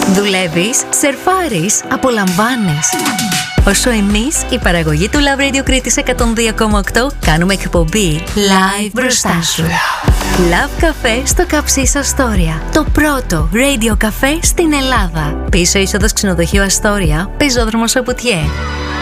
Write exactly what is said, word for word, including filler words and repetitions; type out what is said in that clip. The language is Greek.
Δουλεύεις, σερφάρεις, απολαμβάνεις. Όσο εμείς, η παραγωγή του Love Radio Κρήτης εκατόν δύο κόμμα οκτώ, κάνουμε εκπομπή live μπροστά σου. Love Café στο Καψίς Αστόρια. Το πρώτο radio cafe στην Ελλάδα. Πίσω είσοδος ξενοδοχείου Αστόρια, πεζόδρομος Απουτιέ.